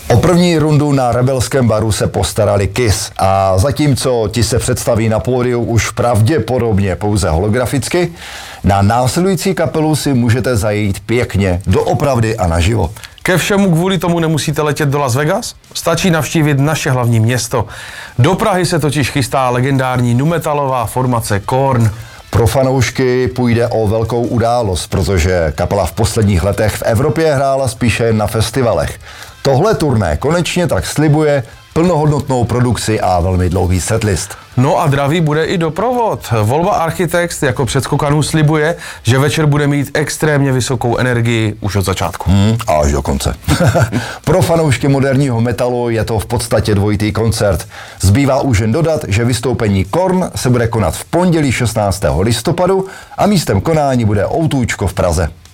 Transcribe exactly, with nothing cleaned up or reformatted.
O první rundu na Rebelském baru se postarali Kiss a zatímco ti se představí na pódiu už pravděpodobně pouze holograficky, na následující kapelu si můžete zajít pěkně, doopravdy a naživo. Ke všemu kvůli tomu nemusíte letět do Las Vegas? Stačí navštívit naše hlavní město. Do Prahy se totiž chystá legendární nu-metalová formace Korn. Pro fanoušky půjde o velkou událost, protože kapela v posledních letech v Evropě hrála spíše na festivalech. Tohle turné konečně tak slibuje plnohodnotnou produkci a velmi dlouhý setlist. No a dravý bude i doprovod. Volba Architects jako předskokanů slibuje, že večer bude mít extrémně vysokou energii už od začátku. Hmm, a až do konce. Pro fanoušky moderního metalu je to v podstatě dvojitý koncert. Zbývá už jen dodat, že vystoupení Korn se bude konat v pondělí šestnáctého listopadu a místem konání bude Outůčko v Praze.